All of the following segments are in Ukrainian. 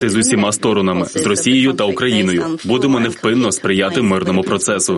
з усіма сторонами, з Росією та Україною. Будемо невпинно сприяти мирному процесу.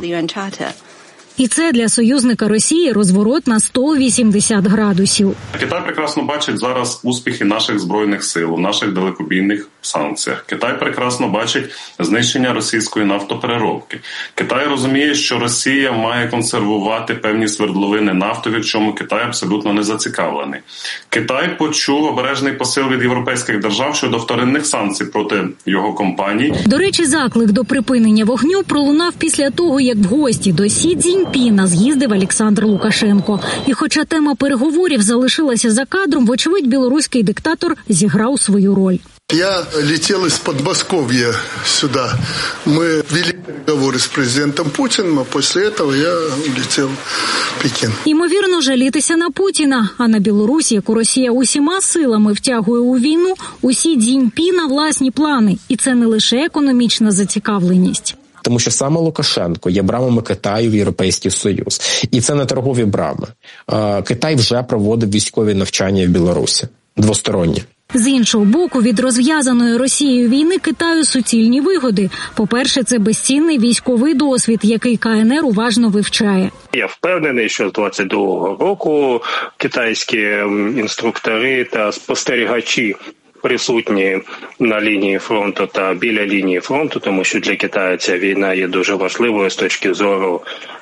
І це для союзника Росії розворот на 180 градусів. Китай прекрасно бачить зараз успіхи наших Збройних сил, наших далекобійних санкціях. Китай прекрасно бачить знищення російської нафтопереробки. Китай розуміє, що Росія має консервувати певні свердловини нафтові, в чому Китай абсолютно не зацікавлений. Китай почув обережний посил від європейських держав щодо вторинних санкцій проти його компаній. До речі, заклик до припинення вогню пролунав після того, як в гості до Сі Цзіньпіна з'їздив Олександр Лукашенко. І хоча тема переговорів залишилася за кадром, вочевидь, білоруський диктатор зіграв свою роль. Я летел из Подмосковья сюда. Мы вели переговоры с президентом Путиным, а после этого я улетел в Пекин. Ймовірно, жалітися на Путіна, а на Білорусь, яку Росія усіма силами втягує у війну, у Сі Цзіньпіна власні плани. І це не лише економічна зацікавленість. Тому що саме Лукашенко є брамами Китаю в Європейський Союз. І це не торгові брами. Китай вже проводив військові навчання в Білорусі. Двосторонні. З іншого боку, від розв'язаної Росією війни Китаю суцільні вигоди. По-перше, це безцінний військовий досвід, який КНР уважно вивчає. Я впевнений, що з 22-го року китайські інструктори та спостерігачі присутні на лінії фронту та біля лінії фронту, тому що для Китаю ця війна є дуже важливою з точки зору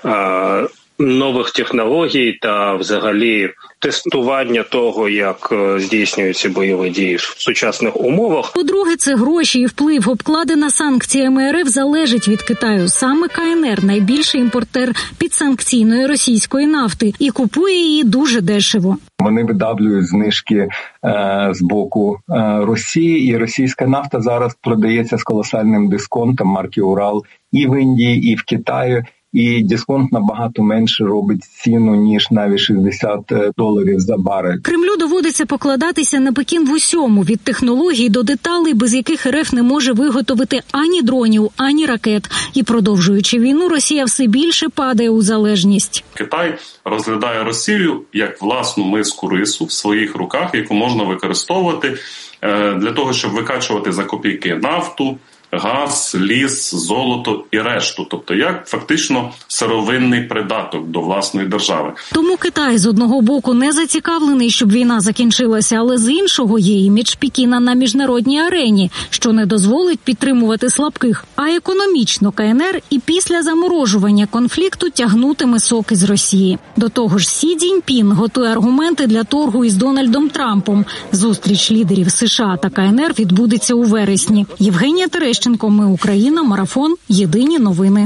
нових технологій та взагалі тестування того, як здійснюються бойові дії в сучасних умовах. По-друге, це гроші і вплив. Обкладена санкціями РФ залежить від Китаю. Саме КНР – найбільший імпортер підсанкційної російської нафти і купує її дуже дешево. Вони видавлюють знижки з боку Росії, і російська нафта зараз продається з колосальним дисконтом марки «Урал» і в Індії, і в Китаї. І дисконт набагато менше робить ціну, ніж навіть $60 за барель. Кремлю доводиться покладатися на Пекін в усьому, від технологій до деталей, без яких РФ не може виготовити ані дронів, ані ракет. І продовжуючи війну, Росія все більше падає у залежність. Китай розглядає Росію як власну миску рису в своїх руках, яку можна використовувати для того, щоб викачувати за копійки нафту, газ, ліс, золото і решту. Тобто як фактично сировинний придаток до власної держави. Тому Китай з одного боку не зацікавлений, щоб війна закінчилася, але з іншого є імідж Пекіна на міжнародній арені, що не дозволить підтримувати слабких. А економічно КНР і після заморожування конфлікту тягнутиме соки з Росії. До того ж, Сі Цзіньпін готує аргументи для торгу із Дональдом Трампом. Зустріч лідерів США та КНР відбудеться у вересні. Євгенія Терещенко, ми Україна, Марафон, Єдині новини.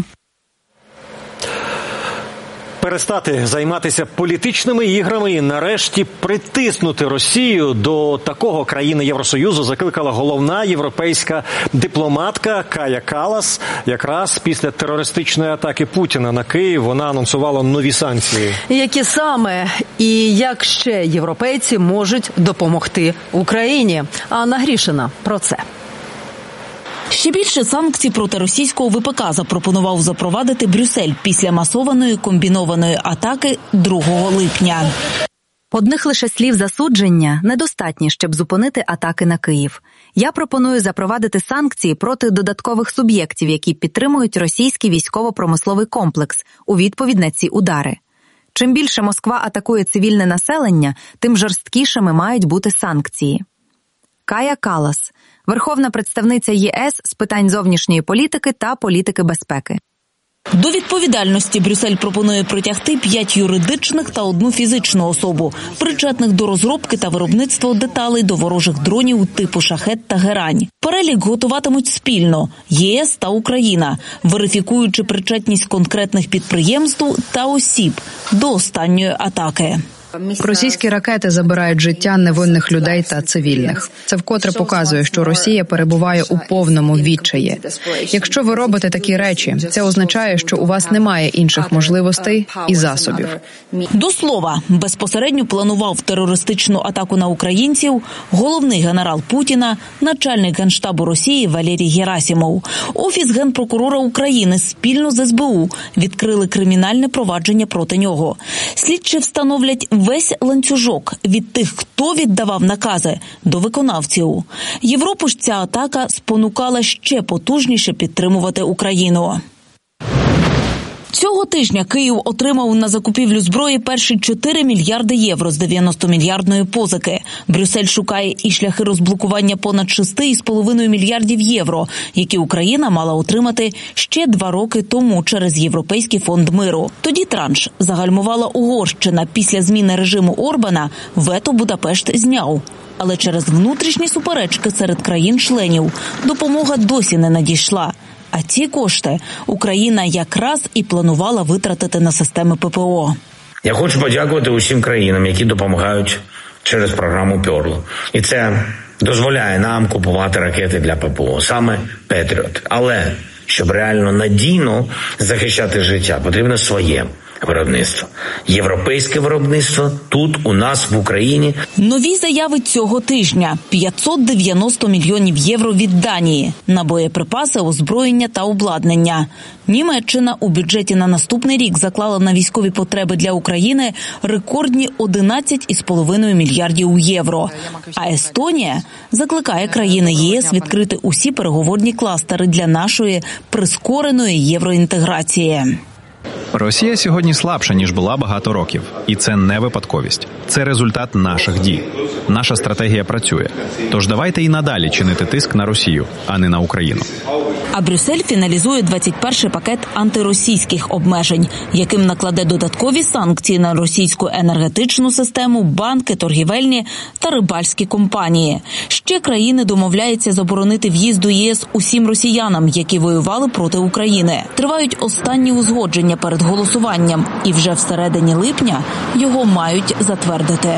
Перестати займатися політичними іграми і нарешті притиснути Росію до такого країни Євросоюзу закликала головна європейська дипломатка Кая Каллас. Якраз після терористичної атаки Путіна на Київ вона анонсувала нові санкції. Які саме і як ще європейці можуть допомогти Україні? Анна Грішина про це. Ще більше санкцій проти російського ВПК запропонував запровадити Брюссель після масованої комбінованої атаки 2 липня. Одних лише слів засудження недостатні, щоб зупинити атаки на Київ. Я пропоную запровадити санкції проти додаткових суб'єктів, які підтримують російський військово-промисловий комплекс у відповідь на ці удари. Чим більше Москва атакує цивільне населення, тим жорсткішими мають бути санкції. Кая Каллас, верховна представниця ЄС з питань зовнішньої політики та політики безпеки. До відповідальності Брюссель пропонує притягти 5 юридичних та 1 фізичну особу, причетних до розробки та виробництва деталей до ворожих дронів типу «Шахед» та «Герань». Перелік готуватимуть спільно ЄС та Україна, верифікуючи причетність конкретних підприємств та осіб до останньої атаки. Російські ракети забирають життя невинних людей та цивільних. Це вкотре показує, що Росія перебуває у повному відчаї. Якщо ви робите такі речі, це означає, що у вас немає інших можливостей і засобів. До слова, безпосередньо планував терористичну атаку на українців головний генерал Путіна, начальник Генштабу Росії Валерій Герасимов. Офіс Генпрокурора України спільно з СБУ відкрили кримінальне провадження проти нього. Слідчі встановлять весь ланцюжок від тих, хто віддавав накази, до виконавців. Європу ж ця атака спонукала ще потужніше підтримувати Україну. Цього тижня Київ отримав на закупівлю зброї перші 4 мільярди євро з 90-мільярдної позики. Брюссель шукає і шляхи розблокування понад 6,5 мільярдів євро, які Україна мала отримати ще 2 роки тому через Європейський фонд миру. Тоді транш загальмувала Угорщина. Після зміни режиму Орбана вето Будапешт зняв. Але через внутрішні суперечки серед країн-членів допомога досі не надійшла. А ці кошти Україна якраз і планувала витратити на системи ППО. Я хочу подякувати усім країнам, які допомагають через програму «Перло». І це дозволяє нам купувати ракети для ППО, саме «Петріот». Але, щоб реально надійно захищати життя, потрібно своє виробництво. Європейське виробництво тут, у нас, в Україні. Нові заяви цього тижня. 590 мільйонів євро від Данії на боєприпаси, озброєння та обладнання. Німеччина у бюджеті на наступний рік заклала на військові потреби для України рекордні 11,5 мільярдів євро. А Естонія закликає країни ЄС відкрити усі переговорні кластери для нашої прискореної євроінтеграції. Росія сьогодні слабша, ніж була багато років. І це не випадковість. Це результат наших дій. Наша стратегія працює. Тож давайте і надалі чинити тиск на Росію, а не на Україну. А Брюссель фіналізує 21-й пакет антиросійських обмежень, яким накладе додаткові санкції на російську енергетичну систему, банки, торгівельні та рибальські компанії. Ще країни домовляються заборонити в'їзд до ЄС усім росіянам, які воювали проти України. Тривають останні узгодження перед голосуванням, і вже всередині липня його мають затвердити.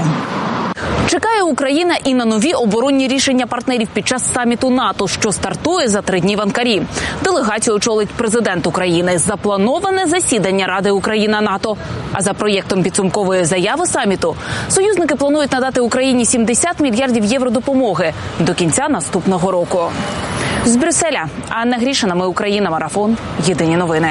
Чекає Україна і на нові оборонні рішення партнерів під час саміту НАТО, що стартує за 3 дні в Анкарі. Делегацію очолить президент України. Заплановане засідання Ради Україна-НАТО. А за проєктом підсумкової заяви саміту союзники планують надати Україні 70 мільярдів євро допомоги до кінця наступного року. З Брюсселя Анна Грішина, ми Україна, марафон. Єдині новини.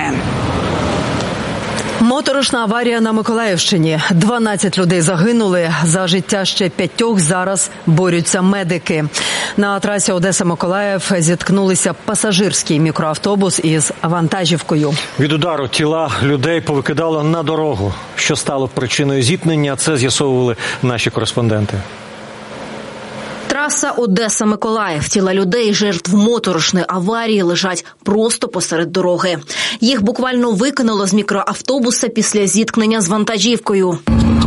Моторошна аварія на Миколаївщині. 12 людей загинули. За життя ще 5 зараз борються медики. На трасі Одеса-Миколаїв зіткнулися пасажирський мікроавтобус із вантажівкою. Від удару тіла людей повикидало на дорогу. Що стало причиною зіткнення, це з'ясовували наші кореспонденти. Траса Одеса-Миколаїв. Тіла людей, жертв моторошної аварії, лежать просто посеред дороги. Їх буквально викинуло з мікроавтобуса після зіткнення з вантажівкою.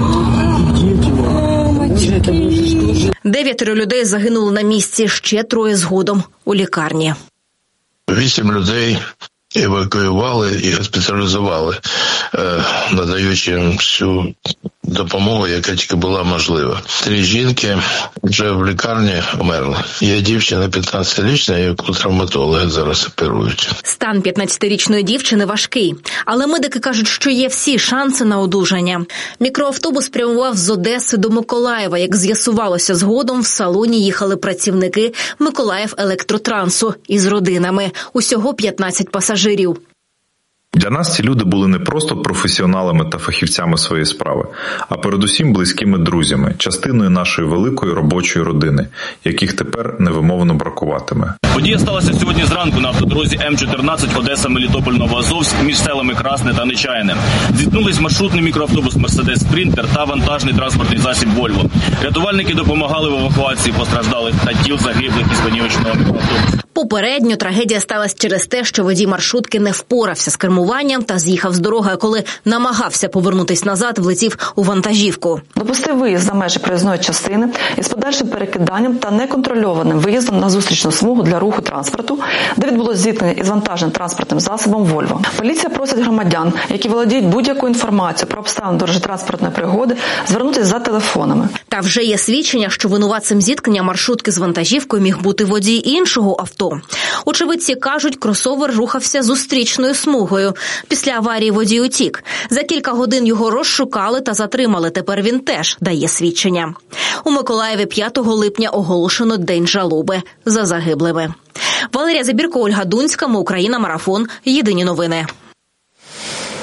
9 людей загинули на місці, ще 3 згодом у лікарні. 8 людей евакуювали і госпіталізували, надаючи їм всю допомогу, яка тільки була можлива. 3 жінки вже в лікарні померли. Є дівчина 15-річна, яку травматологи зараз оперують. Стан 15-річної дівчини важкий, але медики кажуть, що є всі шанси на одужання. Мікроавтобус прямував з Одеси до Миколаєва. Як з'ясувалося згодом, в салоні їхали працівники Миколаїв-Електротрансу із родинами. Усього 15 пасажирів. Для нас ці люди були не просто професіоналами та фахівцями своєї справи, а передусім близькими друзями, частиною нашої великої робочої родини, яких тепер невимовно бракуватиме. Подія сталася сьогодні зранку на автодорозі М14 Одеса-Мелітополь-Новоазовськ між селами Красне та Нечаяне. Зіткнулись маршрутний мікроавтобус «Мерседес Спринтер» та вантажний транспортний засіб «Вольво». Рятувальники допомагали в евакуації постраждалих та тіл загиблих із понівеченого мікроавтобусу. Попередньо трагедія сталася через те, що водій маршрутки не впорався з кермуванням та з'їхав з дороги, а коли намагався повернутись назад, влетів у вантажівку. Допустив виїзд за межі проїзної частини із подальшим перекиданням та неконтрольованим виїздом на зустрічну смугу для руху транспорту, де відбулось зіткнення із вантажним транспортним засобом «Вольво». Поліція просить громадян, які володіють будь-якою інформацією про обставини дорожньо-транспортної пригоди, звернутися за телефонами. Та вже є свідчення, що винуватцем зіткнення маршрутки з вантажівкою міг бути водій іншого авто. Очевидці кажуть, кросовер рухався зустрічною смугою. Після аварії водій утік. За кілька годин його розшукали та затримали. Тепер він теж дає свідчення. У Миколаєві 5 липня оголошено День жалоби за загиблими. Валерія Забірко, Ольга Дунська, ми Україна, марафон. Єдині новини.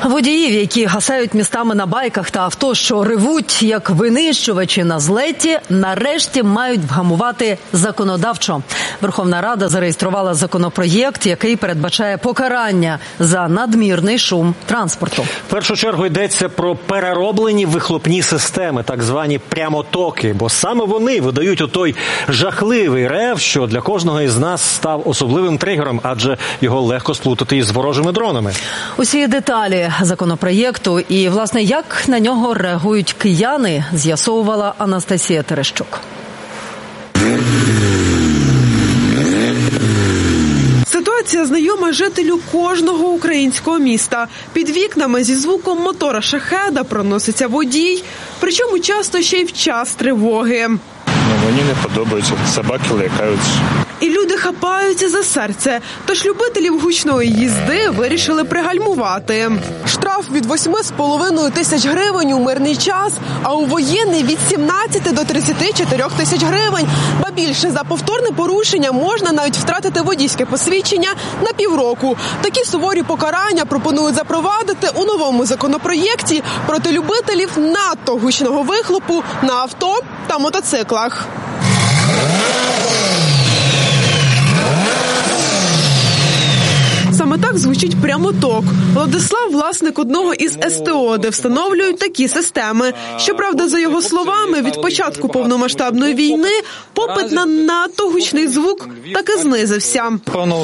Водіїв, які гасають містами на байках та авто, що ревуть як винищувачі на злеті, нарешті мають вгамувати законодавчо. Верховна Рада зареєструвала законопроєкт, який передбачає покарання за надмірний шум транспорту. В першу чергу йдеться про перероблені вихлопні системи, так звані прямотоки, бо саме вони видають отой жахливий рев, що для кожного із нас став особливим тригером, адже його легко сплутати із ворожими дронами. Усі деталі законопроєкту і, власне, як на нього реагують кияни, з'ясовувала Анастасія Терещук. Ситуація знайома жителю кожного українського міста. Під вікнами зі звуком мотора шахеда проноситься водій, причому часто ще й в час тривоги. Мені не подобається, собаки лякаються. І люди хапаються за серце, тож любителів гучної їзди вирішили пригальмувати. Штраф від 8,5 тисяч гривень у мирний час, а у воєнний від 17 до 34 тисяч гривень. Ба більше, за повторне порушення можна навіть втратити водійське посвідчення на півроку. Такі суворі покарання пропонують запровадити у новому законопроєкті проти любителів надто гучного вихлопу на авто та мотоциклах. Саме так звучить прямоток. Владислав – власник одного із СТО, де встановлюють такі системи. Щоправда, за його словами, від початку повномасштабної війни попит на надто гучний звук таки знизився. Певно,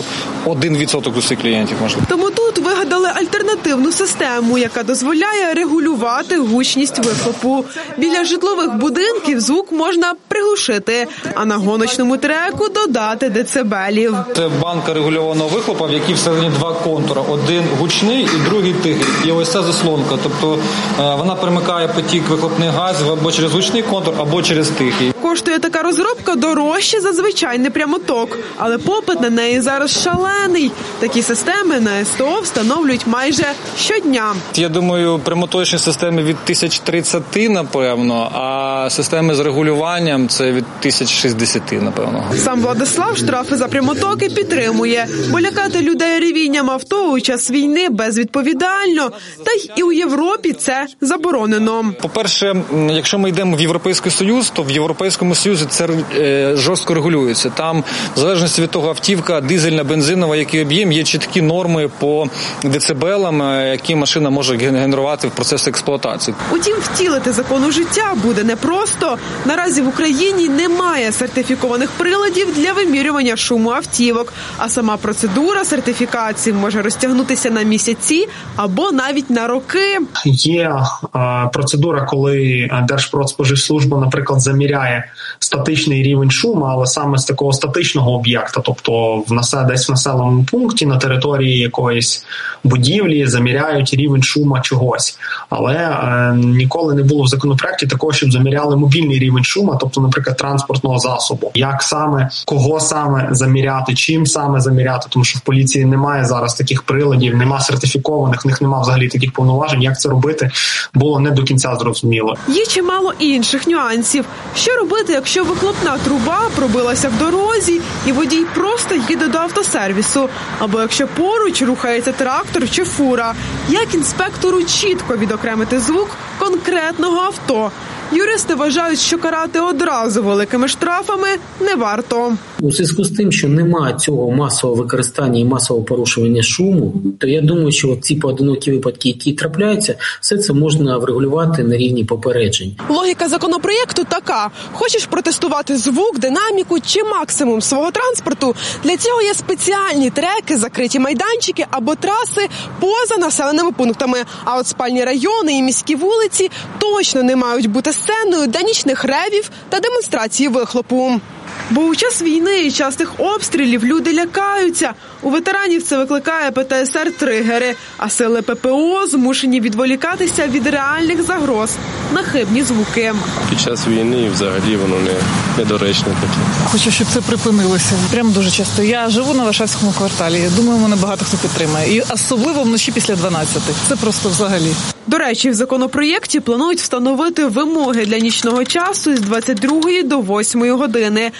1% усіх клієнтів, можливо. Тому тут вигадали альтернативну систему, яка дозволяє регулювати гучність вихлопу. Біля житлових будинків звук можна приглушити, а на гоночному треку додати децибелів. Це банка регульованого вихлопа, в якій всередині два контури. Один гучний і другий тихий. І ось ця заслонка. Тобто вона перемикає потік вихлопних газів або через гучний контур, або через тихий. Коштує така розробка дорожче за звичайний прямоток. Але попит на неї зараз шалений. Такі системи на СТО встановлюють майже щодня. Я думаю, прямоточні системи від 1030, напевно, а системи з регулюванням це від 1060, напевно. Сам Владислав штрафи за прямотоки підтримує, бо лякати людей ревінням авто у час війни безвідповідально. Та й і у Європі це заборонено. По-перше, якщо ми йдемо в Європейський Союз, то в Європейському Союзі це жорстко регулюється. Там, в залежності від того, автівка, дизельна, бензинова, який об'єм, є чіткі норми по децибелам, які машина може генерувати в процесі експлуатації. Утім, втілити закон у життя буде непросто. Наразі в Україні немає сертифікованих приладів для вимірювання шуму автівок, а сама процедура сертифікації може розтягнутися на місяці або навіть на роки. Є процедура, коли Держпродспоживслужба, наприклад, заміряє статичний рівень шуму, але саме з такого статичного об'єкта, тобто десь в населеному пункті на території якоїсь будівлі заміряють рівень шуму чогось. Але ніколи не було в законопроекті такого, щоб заміряли мобільний рівень шуму, тобто, наприклад, транспортного засобу. Як саме, кого саме заміряти, чим саме заміряти, тому що в поліції немає зараз таких приладів, нема сертифікованих, в них нема взагалі таких повноважень. Як це робити, було не до кінця зрозуміло. Є чимало інших нюансів. Що робити, якщо вихлопна труба пробилася в дорозі і водій просто їде до автосервісу? Або якщо поруч рухається трактор чи фура? Як інспектору чітко відокремити звук конкретного авто? Юристи вважають, що карати одразу великими штрафами не варто. У зв'язку з тим, що немає цього масового використання і масового порушування шуму, то я думаю, що ці поодинокі випадки, які трапляються, все це можна врегулювати на рівні попереджень. Логіка законопроєкту така. Хочеш протестувати звук, динаміку чи максимум свого транспорту? Для цього є спеціальні треки, закриті майданчики або траси поза населеними пунктами. А от спальні райони і міські вулиці точно не мають бути сценою для нічних ревів та демонстрації вихлопу. Бо у час війни і частих обстрілів люди лякаються. У ветеранів це викликає ПТСР-тригери, а сили ППО змушені відволікатися від реальних загроз на хибні звуки. Під час війни взагалі воно недоречне таке. Хочу, щоб це припинилося. Прямо дуже часто. Я живу на Варшавському кварталі. Думаю, мене багато хто підтримає. І особливо вночі після 12. Це просто взагалі. До речі, в законопроєкті планують встановити вимоги для нічного часу з 22 до 8 години.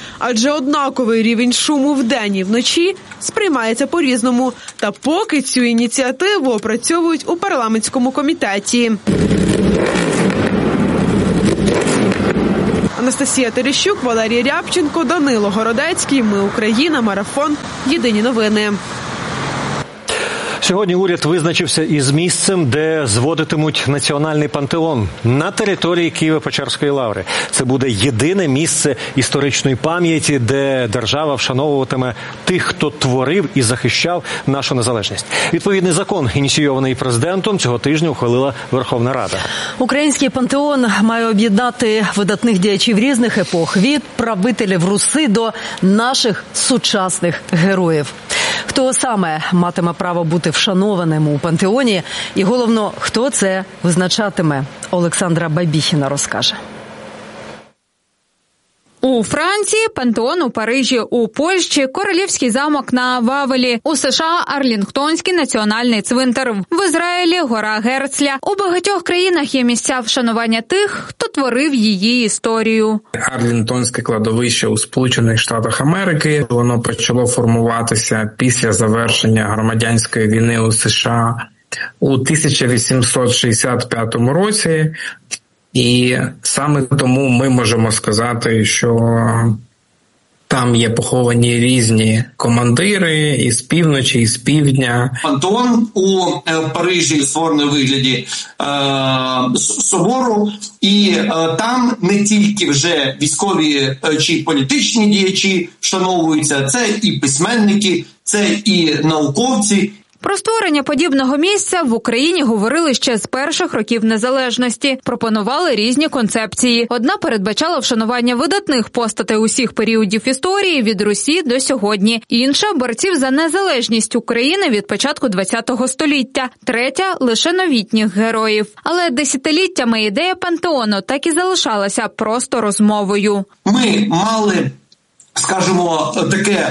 адже однаковий рівень шуму вдень і вночі сприймається по-різному. Та поки цю ініціативу опрацьовують у парламентському комітеті. Анастасія Терещук, Валерій Рябченко, Данило Городецький. Ми Україна. Марафон. Єдині новини. Сьогодні уряд визначився із місцем, де зводитимуть національний пантеон на території Києво-Печерської лаври. Це буде єдине місце історичної пам'яті, де держава вшановуватиме тих, хто творив і захищав нашу незалежність. Відповідний закон, ініційований президентом, цього тижня ухвалила Верховна Рада. Український пантеон має об'єднати видатних діячів різних епох, від правителів Руси до наших сучасних героїв. Хто саме матиме право бути вшанованим у пантеоні і, головно, хто це визначатиме, Олександра Бабіхіна розкаже. У Франції – пантеон у Парижі, у Польщі – Королівський замок на Вавелі, у США – Арлінгтонський національний цвинтар, в Ізраїлі – гора Герцля. У багатьох країнах є місця вшанування тих, хто творив її історію. Арлінгтонське кладовище у Сполучених Штатах Америки, воно почало формуватися після завершення громадянської війни у США у 1865 році. І саме тому ми можемо сказати, що там є поховані різні командири і з півночі, і з півдня. Пантеон у Парижі створений у вигляді собору, і там не тільки вже військові чи політичні діячі вшановуються, це і письменники, це і науковці. Про створення подібного місця в Україні говорили ще з перших років незалежності. Пропонували різні концепції. Одна передбачала вшанування видатних постатей усіх періодів історії від Русі до сьогодні. Інша – борців за незалежність України від початку ХХ століття. Третя – лише новітніх героїв. Але десятиліттями ідея пантеону так і залишалася просто розмовою. Ми мали, скажімо, таке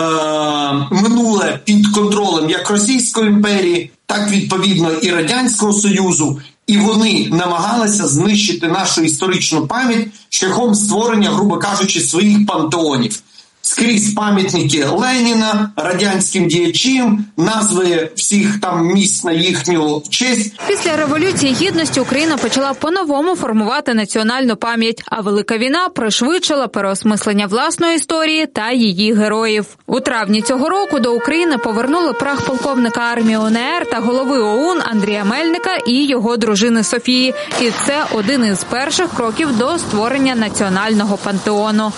минуле під контролем як Російської імперії, так відповідно і Радянського Союзу, і вони намагалися знищити нашу історичну пам'ять шляхом створення, грубо кажучи, своїх пантеонів. Скрізь пам'ятники Леніна, радянським діячам, назви всіх там місць на їхню честь. Після Революції Гідності Україна почала по-новому формувати національну пам'ять, а Велика війна пришвидшила переосмислення власної історії та її героїв. У травні цього року до України повернули прах полковника армії УНР та голови ОУН Андрія Мельника і його дружини Софії. І це один із перших кроків до створення національного пантеону.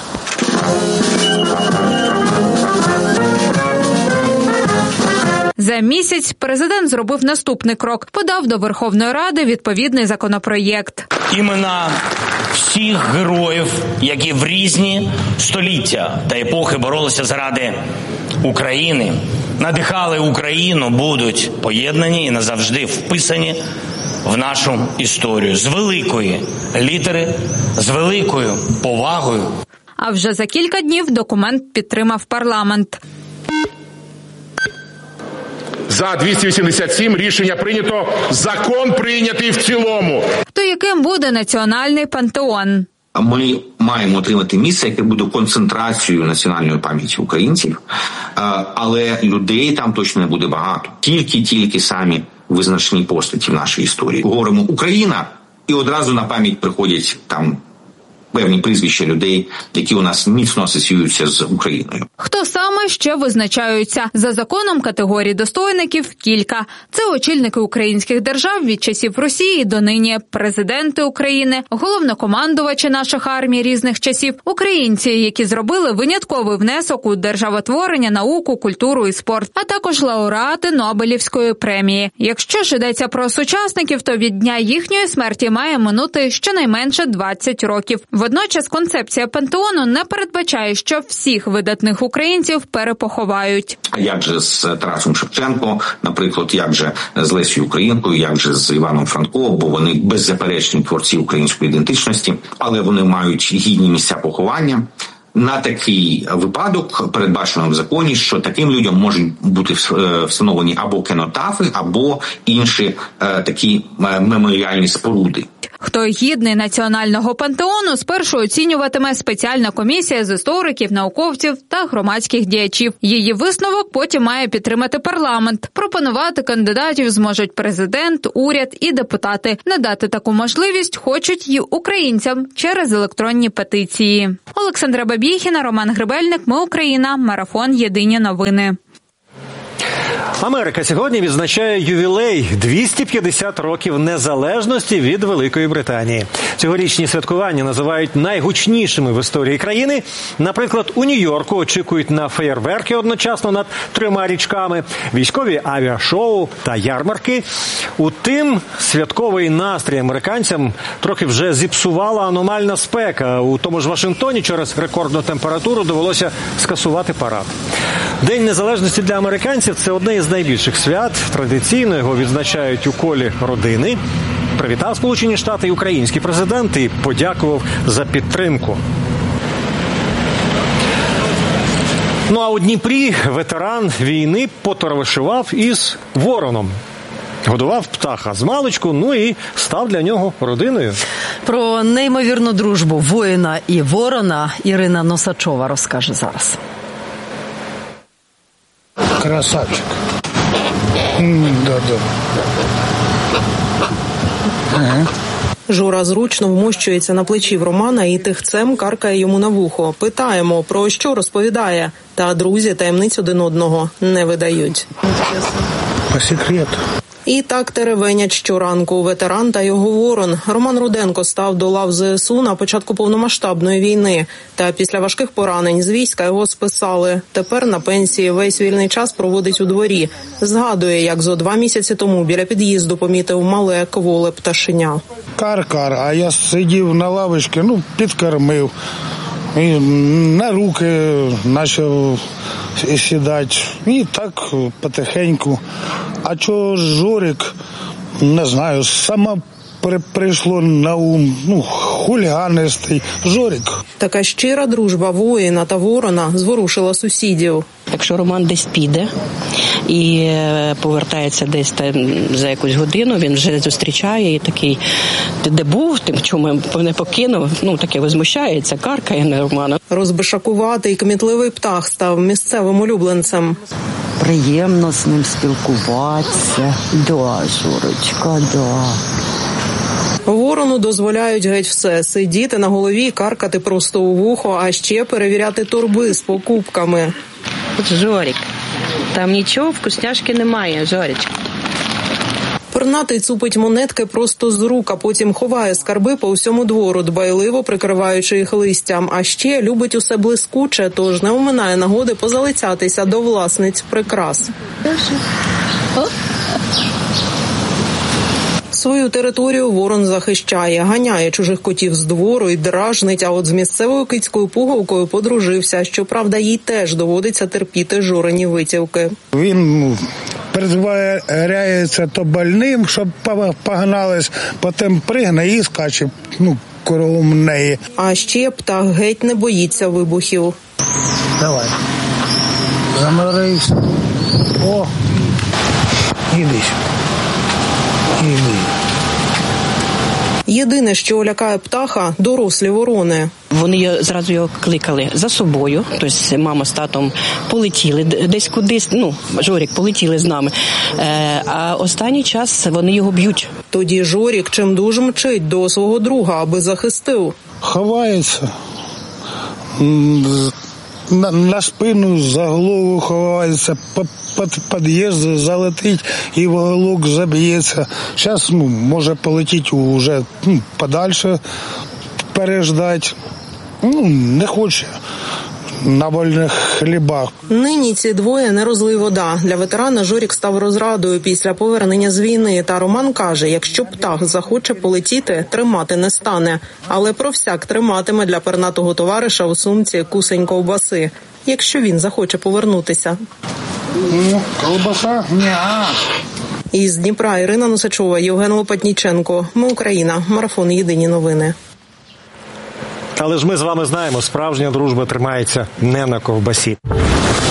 За місяць президент зробив наступний крок. Подав до Верховної Ради відповідний законопроєкт. Імена всіх героїв, які в різні століття та епохи боролися заради України, надихали Україну, будуть поєднані і назавжди вписані в нашу історію. З великої літери, з великою повагою. А вже за кілька днів документ підтримав парламент. За 287 рішення прийнято, закон прийнятий в цілому. То яким буде національний пантеон? Ми маємо отримати місце, яке буде концентрацією національної пам'яті українців, але людей там точно не буде багато. Тільки самі визначні постаті в нашій історії. Говоримо «Україна» і одразу на пам'ять приходять там певні прізвища людей, які у нас міцно асоціюються з Україною. Хто саме ще визначаються? За законом категорій достойників кілька. Це очільники українських держав від часів Росії до нині, президенти України, головнокомандувачі наших армій різних часів, українці, які зробили винятковий внесок у державотворення, науку, культуру і спорт, а також лауреати Нобелівської премії. Якщо ж йдеться про сучасників, то від дня їхньої смерті має минути щонайменше 20 років. Водночас концепція пантеону не передбачає, що всіх видатних українців перепоховають. Як же з Тарасом Шевченко, наприклад, як же з Лесією Українкою, як же з Іваном Франко, бо вони беззаперечні творці української ідентичності, але вони мають гідні місця поховання. на такий випадок передбачено в законі, що таким людям можуть бути встановлені або кенотафи, або інші такі меморіальні споруди. Хто гідний національного пантеону, спершу оцінюватиме спеціальна комісія з істориків, науковців та громадських діячів. Її висновок потім має підтримати парламент. Пропонувати кандидатів зможуть президент, уряд і депутати. Надати таку можливість хочуть й українцям через електронні петиції. Олександра Бабіхіна, Роман Гребельник. Ми Україна. Марафон. Єдині новини. Америка сьогодні відзначає ювілей – 250 років незалежності від Великої Британії. Цьогорічні святкування називають найгучнішими в історії країни. Наприклад, у Нью-Йорку очікують на феєрверки одночасно над 3 річками, військові авіашоу та ярмарки. Утім, святковий настрій американцям трохи вже зіпсувала аномальна спека. У тому ж Вашингтоні через рекордну температуру довелося скасувати парад. День незалежності для американців – це одне із найбільших свят. Традиційно його відзначають у колі родини. Привітав Сполучені Штати і український президент і подякував за підтримку. Ну а у Дніпрі ветеран війни потоваришував із вороном. Годував птаха змалечку, ну і став для нього родиною. Про неймовірну дружбу воїна і ворона Ірина Носачова розкаже зараз. Красавчик. Да. Ага. Жора зручно вмощується на плечі в Романа і тихцем каркає йому на вухо. Питаємо, про що розповідає. Та друзі таємниць один одного не видають. По секрету. І так теревенять щоранку ветеран та його ворон. Роман Руденко став до лав ЗСУ на початку повномасштабної війни. Та після важких поранень з війська його списали. Тепер на пенсії весь вільний час проводить у дворі. Згадує, як зо 2 місяці тому біля під'їзду помітив мале кволе пташеня. Кар-кар, а я сидів на лавочці, підкормив. І на руки почав сідати. І так потихеньку. А чого Жорик, не знаю, сама прийшло на ум, хуліганистий Жорик. Така щира дружба воїна та ворона зворушила сусідів. Якщо Роман десь піде і повертається десь за якусь годину, він вже зустрічає і такий, ти де був, тим, чому мене покинув, таке возмущається, каркає на Романа. Розбишакуватий кмітливий птах став місцевим улюбленцем. Приємно з ним спілкуватися. Да, Жорочка, да. Ворону дозволяють геть все – сидіти на голові, каркати просто у вухо, а ще перевіряти торби з покупками. Жорик, там нічого, вкусняшки немає, Жорич. Пернатий цупить монетки просто з рук, а потім ховає скарби по всьому двору, дбайливо прикриваючи їх листям. А ще любить усе блискуче, тож не оминає нагоди позалицятися до власниць прикрас. Свою територію ворон захищає, ганяє чужих котів з двору і дражнить, а от з місцевою кицькою пуговкою подружився. Щоправда, їй теж доводиться терпіти Жорені витівки. Він притворяється то больним, щоб погнались, потім пригне і скаче кругом неї. А ще птах геть не боїться вибухів. Давай. Заморився. О, іди. Єдине, що лякає птаха – дорослі ворони. Вони зразу його кликали за собою, тобто мама з татом полетіли десь кудись, Жорик полетіли з нами, а останній час вони його б'ють. Тоді Жорик чимдуж мчить до свого друга, аби захистив. Ховається. На спину, за голову ховається, під під'їзд залетить і в уголок заб'ється. Зараз може полетіти вже подальше, переждати. Не хоче на вольних хлібах. Нині ці двоє не розлий вода. Для ветерана Жорик став розрадою після повернення з війни. Та Роман каже, якщо птах захоче полетіти, тримати не стане. Але про всяк триматиме для пернатого товариша у сумці кусень ковбаси, якщо він захоче повернутися. Ковбаса? Ні-а. Із Дніпра Ірина Носачова, Євген Лопатніченко. Ми Україна. Марафон. Єдині новини. Але ж ми з вами знаємо, справжня дружба тримається не на ковбасі.